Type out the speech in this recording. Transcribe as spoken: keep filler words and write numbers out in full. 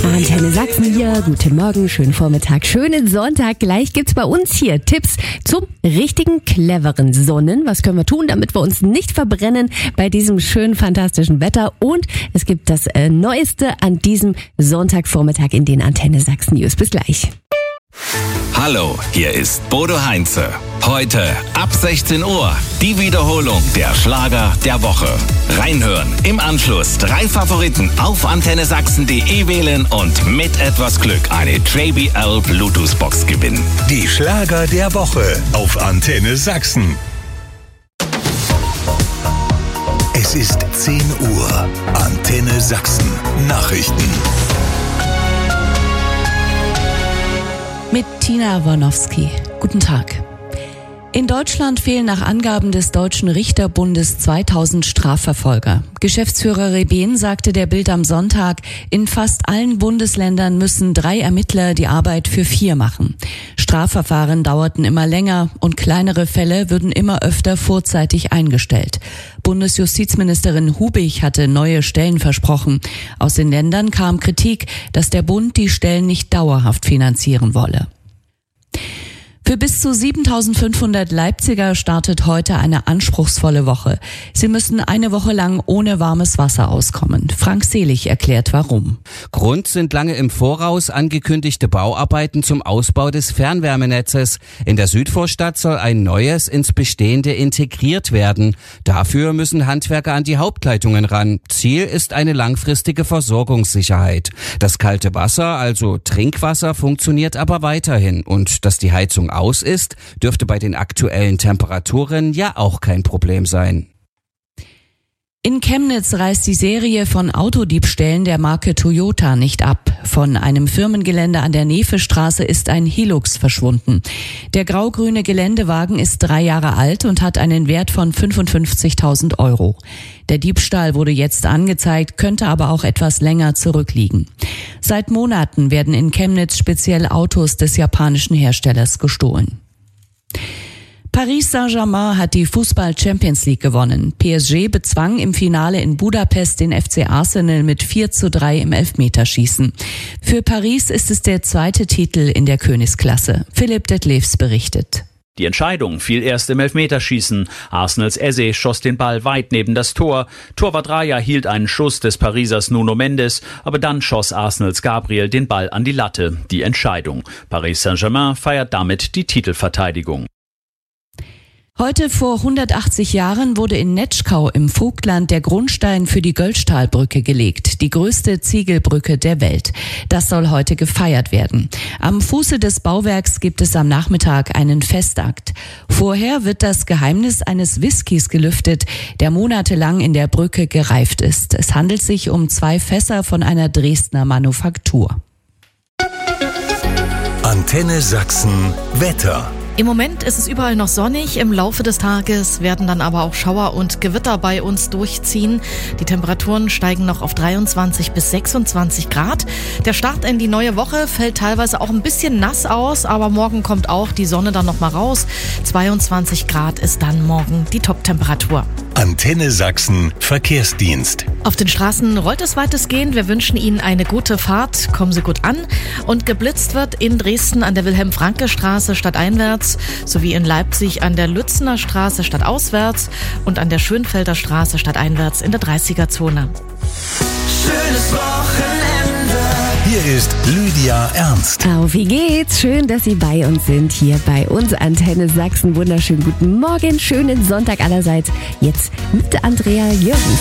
Antenne Sachsen hier, guten Morgen, schönen Vormittag, schönen Sonntag. Gleich gibt's bei uns hier Tipps zum richtigen, cleveren Sonnen. Was können wir tun, damit wir uns nicht verbrennen bei diesem schönen, fantastischen Wetter? Und es gibt das äh, Neueste an diesem Sonntagvormittag in den Antenne Sachsen News. Bis gleich. Hallo, hier ist Bodo Heinze. Heute ab sechzehn Uhr die Wiederholung der Schlager der Woche. Reinhören, im Anschluss drei Favoriten auf antenne sachsen punkt de wählen und mit etwas Glück eine J B L Bluetooth-Box gewinnen. Die Schlager der Woche auf Antenne Sachsen. Es ist zehn Uhr. Antenne Sachsen. Nachrichten. Mit Tina Warnowski. Guten Tag. In Deutschland fehlen nach Angaben des Deutschen Richterbundes zweitausend Strafverfolger. Geschäftsführer Rebehn sagte der Bild am Sonntag, in fast allen Bundesländern müssen drei Ermittler die Arbeit für vier machen. Strafverfahren dauerten immer länger und kleinere Fälle würden immer öfter vorzeitig eingestellt. Bundesjustizministerin Hubig hatte neue Stellen versprochen. Aus den Ländern kam Kritik, dass der Bund die Stellen nicht dauerhaft finanzieren wolle. Für bis zu siebentausendfünfhundert Leipziger startet heute eine anspruchsvolle Woche. Sie müssen eine Woche lang ohne warmes Wasser auskommen. Frank Selig erklärt, warum. Grund sind lange im Voraus angekündigte Bauarbeiten zum Ausbau des Fernwärmenetzes. In der Südvorstadt soll ein neues ins Bestehende integriert werden. Dafür müssen Handwerker an die Hauptleitungen ran. Ziel ist eine langfristige Versorgungssicherheit. Das kalte Wasser, also Trinkwasser, funktioniert aber weiterhin. Und dass die Heizung aus ist, dürfte bei den aktuellen Temperaturen ja auch kein Problem sein. In Chemnitz reißt die Serie von Autodiebstählen der Marke Toyota nicht ab. Von einem Firmengelände an der Nefestraße ist ein Hilux verschwunden. Der grau-grüne Geländewagen ist drei Jahre alt und hat einen Wert von fünfundfünfzigtausend Euro. Der Diebstahl wurde jetzt angezeigt, könnte aber auch etwas länger zurückliegen. Seit Monaten werden in Chemnitz speziell Autos des japanischen Herstellers gestohlen. Paris Saint-Germain hat die Fußball-Champions League gewonnen. P S G bezwang im Finale in Budapest den F C Arsenal mit vier zu drei im Elfmeterschießen. Für Paris ist es der zweite Titel in der Königsklasse. Philipp Detlefs berichtet. Die Entscheidung fiel erst im Elfmeterschießen. Arsenals Eze schoss den Ball weit neben das Tor. Torwart Raya hielt einen Schuss des Parisers Nuno Mendes, aber dann schoss Arsenals Gabriel den Ball an die Latte. Die Entscheidung. Paris Saint-Germain feiert damit die Titelverteidigung. Heute vor hundertachtzig Jahren wurde in Netschkau im Vogtland der Grundstein für die Göllstahlbrücke gelegt, die größte Ziegelbrücke der Welt. Das soll heute gefeiert werden. Am Fuße des Bauwerks gibt es am Nachmittag einen Festakt. Vorher wird das Geheimnis eines Whiskys gelüftet, der monatelang in der Brücke gereift ist. Es handelt sich um zwei Fässer von einer Dresdner Manufaktur. Antenne Sachsen Wetter. Im Moment ist es überall noch sonnig, im Laufe des Tages werden dann aber auch Schauer und Gewitter bei uns durchziehen. Die Temperaturen steigen noch auf dreiundzwanzig bis sechsundzwanzig Grad. Der Start in die neue Woche fällt teilweise auch ein bisschen nass aus, aber morgen kommt auch die Sonne dann noch mal raus. zweiundzwanzig Grad ist dann morgen die Top-Temperatur. Antenne Sachsen Verkehrsdienst. Auf den Straßen rollt es weitestgehend. Wir wünschen Ihnen eine gute Fahrt. Kommen Sie gut an. Und geblitzt wird in Dresden an der Wilhelm-Franke-Straße stadteinwärts sowie in Leipzig an der Lützener Straße stadtauswärts und an der Schönfelder Straße stadteinwärts in der dreißiger-Zone. Schönes Wochenende. Hier ist Lydia Ernst. Auf wie geht's? Schön, dass Sie bei uns sind. Hier bei uns Antenne Sachsen. Wunderschönen guten Morgen. Schönen Sonntag allerseits. Jetzt mit Andrea Jürgens.